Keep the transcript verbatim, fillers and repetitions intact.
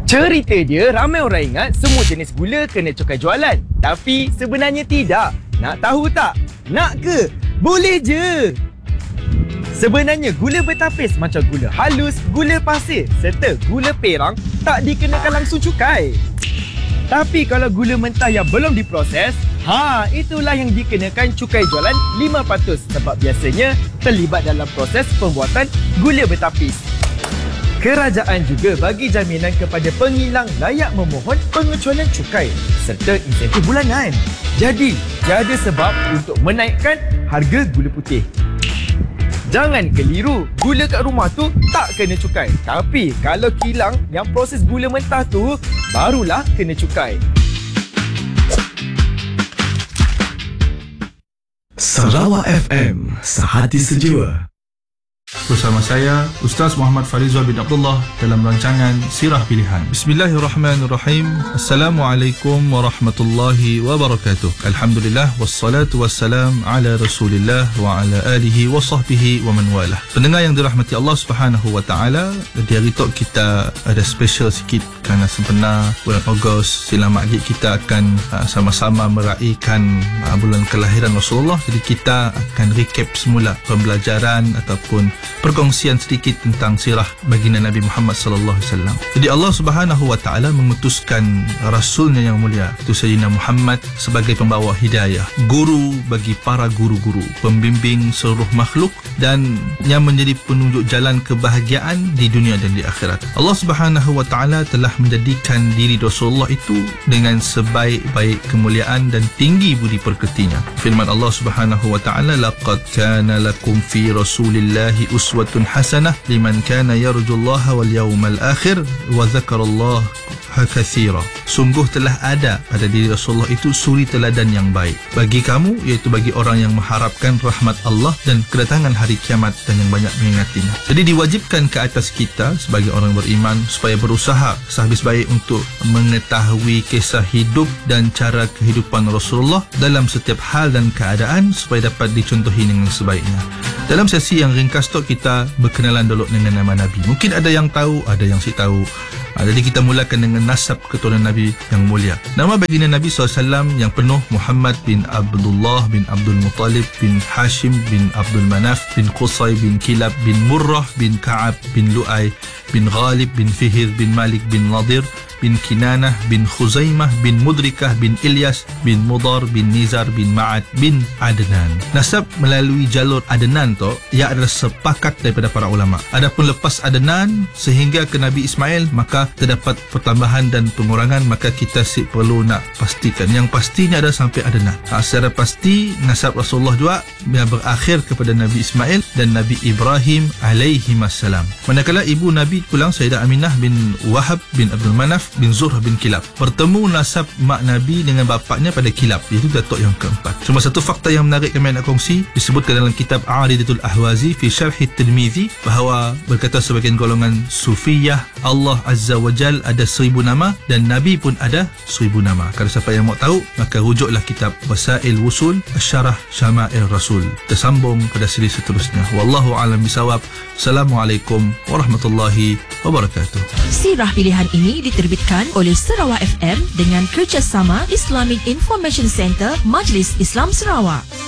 Cerita dia ramai orang ingat semua jenis gula kena cukai jualan. Tapi sebenarnya tidak. Nak tahu tak? Nak ke? Boleh je! Sebenarnya gula bertapis macam gula halus, gula pasir serta gula perang tak dikenakan langsung cukai. Tapi kalau gula mentah yang belum diproses, ha, itulah yang dikenakan cukai jualan lima peratus sebab biasanya terlibat dalam proses pembuatan gula bertapis. Kerajaan juga bagi jaminan kepada pengilang layak memohon pengecualian cukai serta insentif bulanan. Jadi, tiada sebab untuk menaikkan harga gula putih. Jangan keliru, gula kat rumah tu tak kena cukai. Tapi kalau kilang yang proses gula mentah tu, barulah kena cukai. Sarawak F M, sehati sejiwa. Bersama saya Ustaz Muhammad Farizal bin Abdullah dalam rancangan Sirah Pilihan. Bismillahirrahmanirrahim. Assalamualaikum warahmatullahi wabarakatuh. Alhamdulillah wassalatu wassalam ala Rasulillah wa ala alihi wa sahbihi wa man walah. Pendengar yang dirahmati Allah Subhanahu wa taala, di hari tu kita ada special sikit kerana sebenar bulan Ogos silam maghrib kita akan uh, sama-sama meraihkan uh, bulan kelahiran Rasulullah. Jadi kita akan recap semula pembelajaran ataupun perkongsian sedikit tentang sirah baginda Nabi Muhammad sallallahu alaihi wasallam. Jadi Allah Subhanahu wa taala mengutuskan rasulnya yang mulia itu Sayyidina Muhammad sebagai pembawa hidayah, guru bagi para guru-guru, pembimbing seluruh makhluk dan yang menjadi penunjuk jalan kebahagiaan di dunia dan di akhirat. Allah Subhanahu wa taala telah menjadikan diri Rasulullah itu dengan sebaik-baik kemuliaan dan tinggi budi pekertinya. Firman Allah Subhanahu wa taala, laqad kana lakum fi rasulillahi uswatun hasanah liman kana yarjullaha wal yawmal akhir wa dzakarallaha katsira. Sungguh telah ada pada diri Rasulullah itu suri teladan yang baik bagi kamu, iaitu bagi orang yang mengharapkan rahmat Allah dan kedatangan hari kiamat dan yang banyak mengingatinya. Jadi diwajibkan ke atas kita sebagai orang beriman supaya berusaha sehabis baik untuk mengetahui kisah hidup dan cara kehidupan Rasulullah dalam setiap hal dan keadaan supaya dapat dicontohi dengan sebaiknya. Dalam sesi yang ringkas tu kita berkenalan dulu dengan nama Nabi. Mungkin ada yang tahu, ada yang si tahu. Ha, jadi kita mulakan dengan nasab keturunan Nabi yang mulia. Nama baginda Nabi sallallahu alaihi wasallam yang penuh Muhammad bin Abdullah bin Abdul Muttalib bin Hashim bin Abdul Manaf bin Qusay bin Kilab bin Murrah bin Ka'ab bin Lu'ay bin Ghalib bin Fihir bin Malik bin Nadir bin Kinanah bin Khuzaimah bin Mudrikah bin Ilyas bin Mudar bin Nizar bin Ma'ad bin Adnan. Nasab melalui jalur Adnan tu ia adalah sepakat daripada para ulama. Adapun lepas Adnan sehingga ke Nabi Ismail maka terdapat pertambahan dan pengurangan, maka kita si perlu nak pastikan. Yang pastinya ada sampai Adnan. Ha, secara pasti nasab Rasulullah juga yang berakhir kepada Nabi Ismail dan Nabi Ibrahim alaihi wassalam. Manakala ibu Nabi pulang Sayyidah Aminah bin Wahab bin Abdul Manaf bin Zuhrah bin Kilab. Bertemu nasab mak Nabi dengan bapaknya pada Kilab, iaitu datuk yang keempat. Cuma satu fakta yang menarik kami nak kongsi, disebutkan dalam kitab Aridatul Ahwazi fi Syarh Tirmizi bahawa berkata sebagian golongan Sufiyah, Allah Azza wa Jal ada seribu nama dan Nabi pun ada seribu nama. Kalau siapa yang mau tahu, maka rujuklah kitab Wasail Wusul Syarah Syama'il Rasul. Tersambung pada siri seterusnya. Wallahu a'lam bisawab. Assalamualaikum warahmatullahi wabarakatuh. Sirah pilihan ini diterbitkan oleh Sarawak F M dengan kerjasama Islamic Information Center Majlis Islam Sarawak.